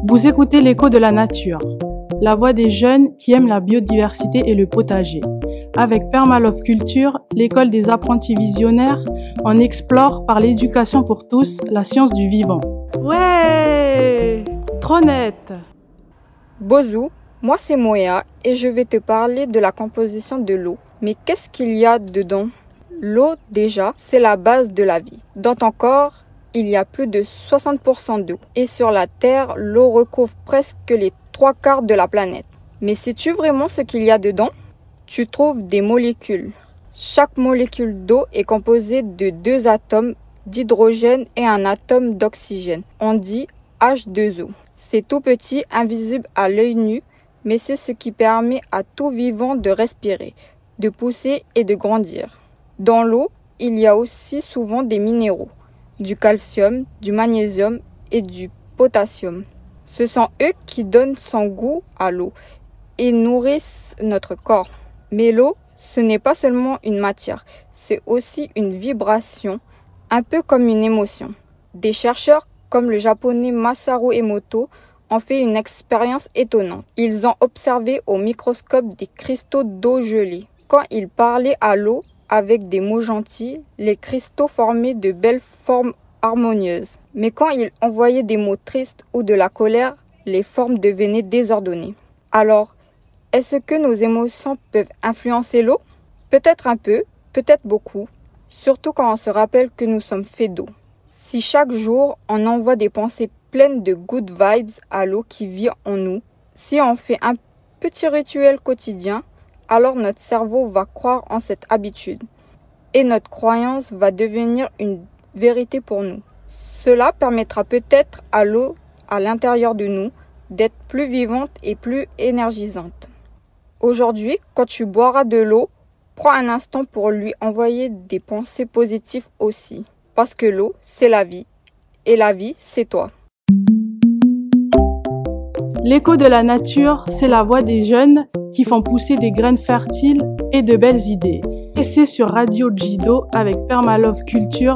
Vous écoutez l'écho de la nature, la voix des jeunes qui aiment la biodiversité et le potager. Avec Permalove Culture, l'école des apprentis visionnaires, on explore par l'éducation pour tous la science du vivant. Ouais, trop net. Bozou, moi c'est Moya et je vais te parler de la composition de l'eau. Mais qu'est-ce qu'il y a dedans? L'eau, déjà, c'est la base de la vie. Dans ton corps, il y a plus de 60% d'eau. Et sur la Terre, l'eau recouvre presque les 3/4 de la planète. Mais sais-tu vraiment ce qu'il y a dedans? Tu trouves des molécules. Chaque molécule d'eau est composée de 2 atomes d'hydrogène et un atome d'oxygène. On dit H2O. C'est tout petit, invisible à l'œil nu, mais c'est ce qui permet à tout vivant de respirer, de pousser et de grandir. Dans l'eau, il y a aussi souvent des minéraux, du calcium, du magnésium et du potassium. Ce sont eux qui donnent son goût à l'eau et nourrissent notre corps. Mais l'eau, ce n'est pas seulement une matière, c'est aussi une vibration, un peu comme une émotion. Des chercheurs comme le japonais Masaru Emoto ont fait une expérience étonnante. Ils ont observé au microscope des cristaux d'eau gelée. Quand ils parlaient à l'eau avec des mots gentils, les cristaux formaient de belles formes harmonieuses. Mais quand ils envoyaient des mots tristes ou de la colère, les formes devenaient désordonnées. Alors, est-ce que nos émotions peuvent influencer l'eau? Peut-être un peu, peut-être beaucoup, surtout quand on se rappelle que nous sommes faits d'eau. Si chaque jour, on envoie des pensées pleines de good vibes à l'eau qui vit en nous, si on fait un petit rituel quotidien, alors notre cerveau va croire en cette habitude et notre croyance va devenir une vérité pour nous. Cela permettra peut-être à l'eau à l'intérieur de nous d'être plus vivante et plus énergisante. Aujourd'hui, quand tu boiras de l'eau, prends un instant pour lui envoyer des pensées positives aussi. Parce que l'eau, c'est la vie. Et la vie, c'est toi. L'écho de la nature, c'est la voix des jeunes qui font pousser des graines fertiles et de belles idées. Et c'est sur Radio Jido avec Permalove Culture.